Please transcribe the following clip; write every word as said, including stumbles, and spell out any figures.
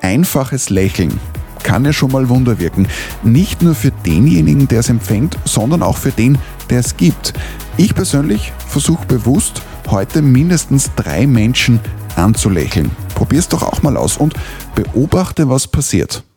einfaches Lächeln kann ja schon mal Wunder wirken. Nicht nur für denjenigen, der es empfängt, sondern auch für den, der es gibt. Ich persönlich versuche bewusst, heute mindestens drei Menschen anzulächeln. Probier's doch auch mal aus und beobachte, was passiert.